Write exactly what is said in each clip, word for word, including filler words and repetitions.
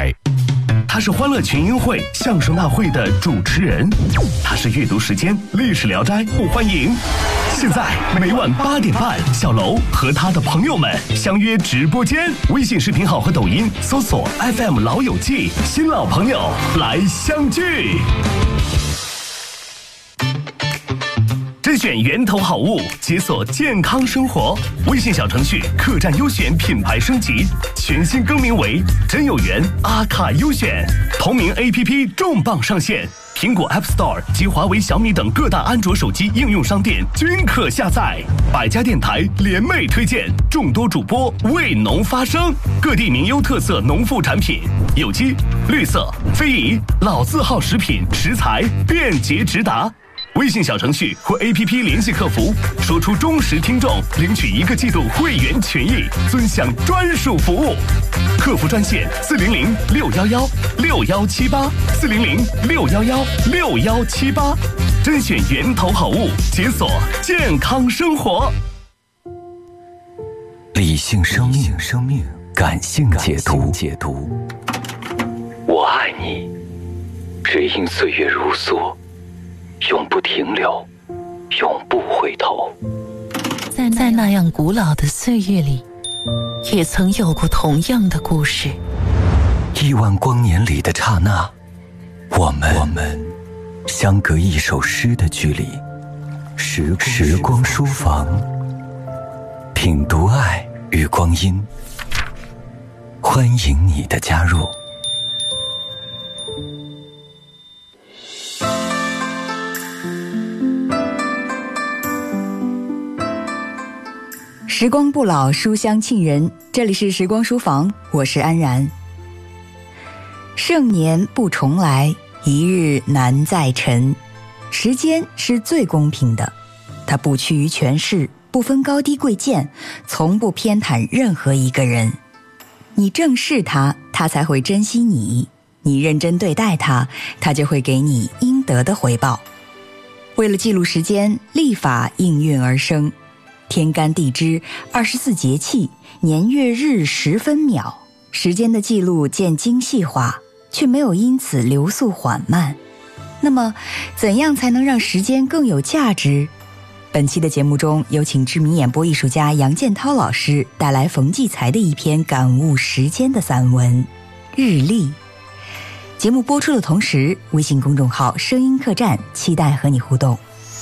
台。他是欢乐群英会相声大会的主持人，他是阅读时间历史聊斋不欢迎。现在每晚八点半，小楼和他的朋友们相约直播间，微信视频号和抖音搜索 F M 老友记，新老朋友来相聚。甄选源头好物，解锁健康生活。微信小程序客栈优选品牌升级，全新更名为真有缘阿卡优选。同名 A P P 重磅上线，苹果 App Store 及华为、小米等各大安卓手机应用商店均可下载。百家电台联袂推荐，众多主播为农发声，各地名优特色农副产品，有机、绿色、非遗、老字号食品食材便捷直达。微信小程序或 A P P 联系客服，说出忠实听众，领取一个季度会员权益，尊享专属服务。客服专线四零零六幺幺六幺七八四零零六幺幺六幺七八，甄选源头好物，解锁健康生活。 理性生命，生命感性解读。解读。我爱你，只因岁月如梭。永不停留，永不回头。 在在那样古老的岁月里，也曾有过同样的故事。 亿万光年里的刹那，我们我们相隔一首诗的距离。时时光书房，品读爱与光阴。欢迎你的加入。 时光不老，书香沁人。这里是时光书房，我是安然。盛年不重来，一日难再晨。时间是最公平的，它不趋于权势，不分高低贵贱，从不偏袒任何一个人。你正视它，它才会珍惜你；你认真对待它，它就会给你应得的回报。为了记录时间，历法应运而生。天干地支、二十四节气、年月日时分秒，时间的记录渐精细化，却没有因此流速缓慢。那么，怎样才能让时间更有价值？本期的节目中，有请知名演播艺术家杨建涛老师带来冯骥才的一篇感悟时间的散文《日历》。节目播出的同时，微信公众号“声音客栈”期待和你互动。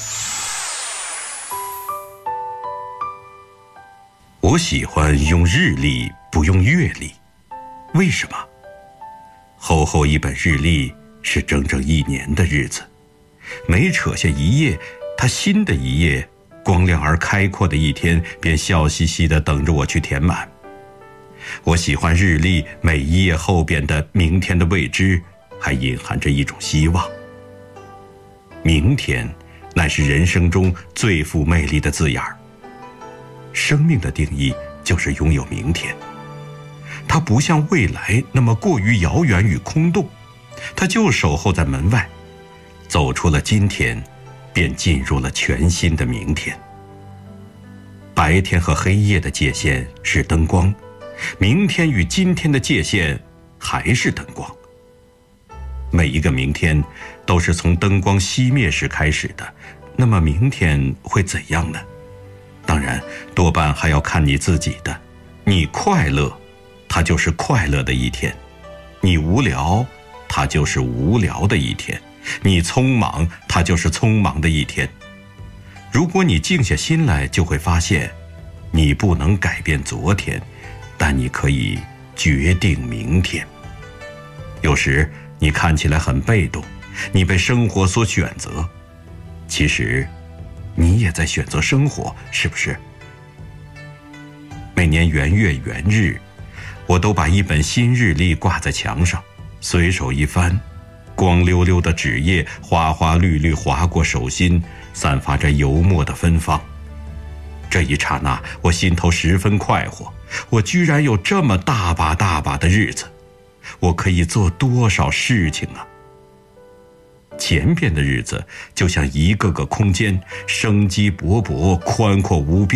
我喜欢用日历，不用月历。为什么？厚厚一本日历是整整一年的日子，每扯下一页，它新的一页，光亮而开阔的一天便笑嘻嘻地等着我去填满。我喜欢日历每一页后边的明天的未知，还隐含着一种希望。明天乃是人生中最富魅力的字眼儿。生命的定义就是拥有明天，它不像未来那么过于遥远与空洞，它就守候在门外，走出了今天，便进入了全新的明天。白天和黑夜的界限是灯光，明天与今天的界限还是灯光。每一个明天都是从灯光熄灭时开始的，那么明天会怎样呢？当然，多半还要看你自己的。你快乐，它就是快乐的一天；你无聊，它就是无聊的一天；你匆忙，它就是匆忙的一天。如果你静下心来，就会发现，你不能改变昨天，但你可以决定明天。有时你看起来很被动，你被生活所选择，其实你也在选择生活，是不是？每年元月元日，我都把一本新日历挂在墙上，随手一翻，光溜溜的纸页花花绿绿划过手心，散发着油墨的芬芳。这一刹那，我心头十分快活，我居然有这么大把大把的日子，我可以做多少事情啊！前边的日子就像一个个空间，生机勃勃，宽阔无边。